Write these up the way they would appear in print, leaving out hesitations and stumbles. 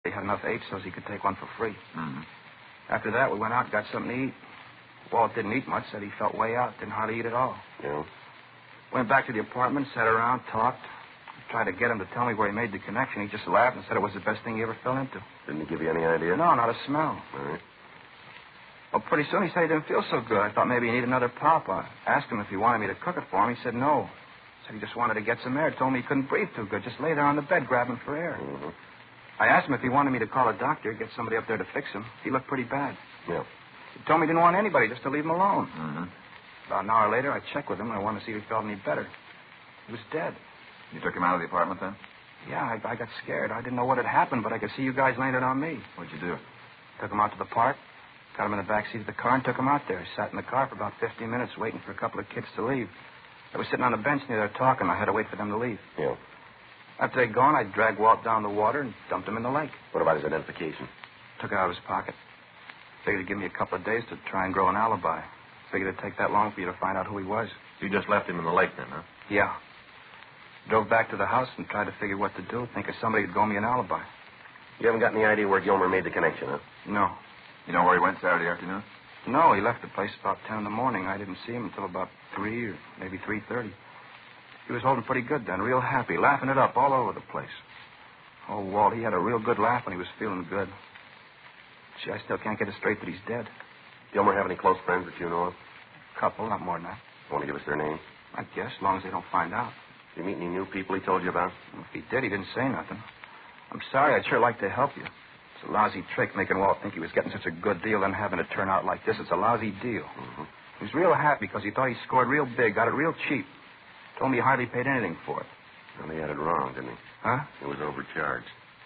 He had enough H so he could take one for free. Mm-hmm. After that, we went out and got something to eat. Walt didn't eat much, said he felt way out, didn't hardly eat at all. Yeah? Went back to the apartment, sat around, talked. Tried to get him to tell me where he made the connection. He just laughed and said it was the best thing he ever fell into. Didn't he give you any idea? No, not a smell. All right. Well, pretty soon he said he didn't feel so good. I thought maybe he needed another pop. I asked him if he wanted me to cook it for him. He said no. Said he just wanted to get some air. Told me he couldn't breathe too good. Just lay there on the bed grabbing for air. Mm-hmm. I asked him if he wanted me to call a doctor, get somebody up there to fix him. He looked pretty bad. Yeah. He told me he didn't want anybody, just to leave him alone. Mm-hmm. About an hour later, I checked with him, and I wanted to see if he felt any better. He was dead. You took him out of the apartment then? Yeah, I got scared. I didn't know what had happened, but I could see you guys laying it on me. What'd you do? Took him out to the park, got him in the back seat of the car, and took him out there. Sat in the car for about 15 minutes waiting for a couple of kids to leave. They were sitting on a bench near there talking. I had to wait for them to leave. Yeah. After they'd gone, I dragged Walt down the water and dumped him in the lake. What about his identification? Took it out of his pocket. Figured he'd give me a couple of days to try and grow an alibi. Figured it'd take that long for you to find out who he was. You just left him in the lake then, huh? Yeah. Drove back to the house and tried to figure what to do. Think of somebody who'd go me an alibi. You haven't got any idea where Gilmer made the connection, huh? No. You know where he went Saturday afternoon? No, he left the place about 10 in the morning. I didn't see him until about 3 or maybe 3:30. He was holding pretty good then, real happy, laughing it up all over the place. Oh, Walt, he had a real good laugh when he was feeling good. Gee, I still can't get it straight that he's dead. Gilmer have any close friends that you know of? Couple, not more than that. Want to give us their names? I guess, as long as they don't find out. Did you meet any new people he told you about? If he did, he didn't say nothing. I'm sorry. I'd sure like to help you. It's a lousy trick making Walt think he was getting such a good deal and having it turn out like this. It's a lousy deal. Mm-hmm. He was real happy because he thought he scored real big, got it real cheap. Told me he hardly paid anything for it. Well, he had it wrong, didn't he? Huh? He was overcharged.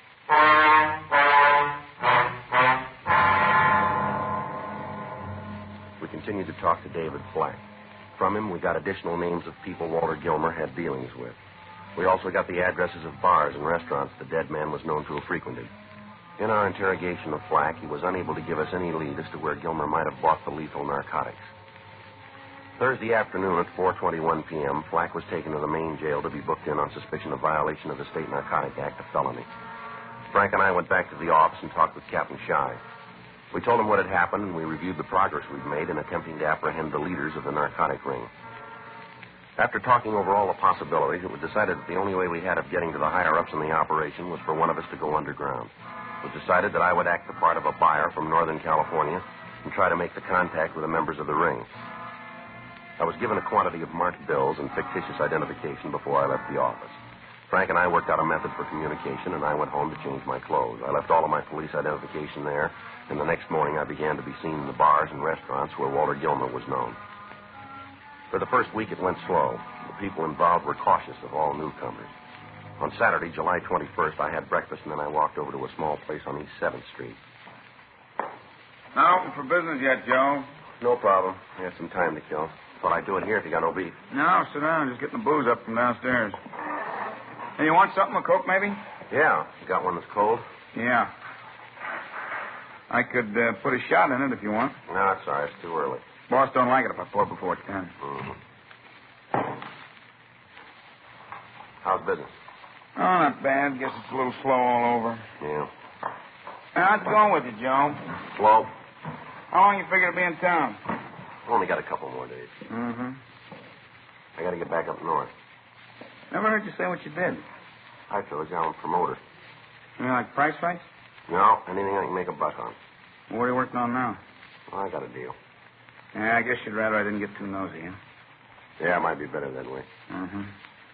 We continued to talk to David Flack. From him, we got additional names of people Walter Gilmer had dealings with. We also got the addresses of bars and restaurants the dead man was known to have frequented. In our interrogation of Flack, he was unable to give us any lead as to where Gilmer might have bought the lethal narcotics. Thursday afternoon at 4:21 p.m., Flack was taken to the main jail to be booked in on suspicion of violation of the State Narcotic Act, a felony. Frank and I went back to the office and talked with Captain Shy. We told him what had happened, and we reviewed the progress we'd made in attempting to apprehend the leaders of the narcotic ring. After talking over all the possibilities, it was decided that the only way we had of getting to the higher-ups in the operation was for one of us to go underground. It was decided that I would act the part of a buyer from Northern California and try to make the contact with the members of the ring. I was given a quantity of marked bills and fictitious identification before I left the office. Frank and I worked out a method for communication, and I went home to change my clothes. I left all of my police identification there, and the next morning I began to be seen in the bars and restaurants where Walter Gilmer was known. For the first week, it went slow. The people involved were cautious of all newcomers. On Saturday, July 21st, I had breakfast, and then I walked over to a small place on East 7th Street. Not open for business yet, Joe. No problem. I had some time to kill. Thought I'd do it here if you got no beef. No, sit down. Just getting the booze up from downstairs. Hey, you want something, a Coke, maybe? Yeah. You got one that's cold? Yeah. I could put a shot in it if you want. No, it's all right. It's too early. Boss don't like it if I pour before 10. Mm-hmm. How's business? Oh, not bad. Guess it's a little slow all over. Yeah. How's it going with you, Joe? Slow? How long you figure to be in town? Only got a couple more days. Mm-hmm. I got to get back up north. Never heard you say what you did. I told you I'm a promoter. You mean like price fights? No, anything I can make a buck on. What are you working on now? Well, I got a deal. Yeah, I guess you'd rather I didn't get too nosy, huh? Yeah, it might be better that way. Mm-hmm.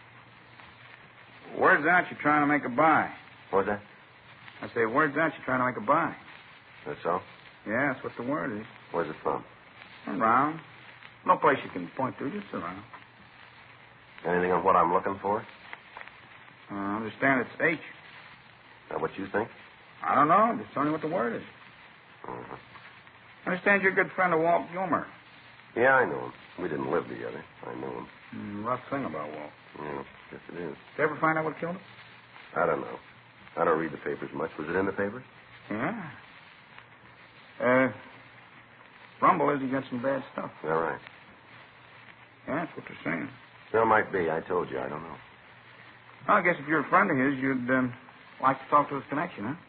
Word's out you're trying to make a buy. What's that? I say, word's out you're trying to make a buy. That's so? Yeah, that's what the word is. Where's it from? Around. No place you can point to, just around. Anything on what I'm looking for? I understand it's H. Is that what you think? I don't know. Just tell me what the word is. Uh-huh. I understand you're a good friend of Walt Gilmer. Yeah, I know him. We didn't live together. I knew him. Rough thing about Walt. Yeah, yes it is. Did you ever find out what killed him? I don't know. I don't read the papers much. Was it in the papers? Yeah. Rumble is he got some bad stuff. Yeah, right. Yeah, that's what they're saying. There might be. I told you. I don't know. Well, I guess if you're a friend of his, you'd like to talk to his connection, huh?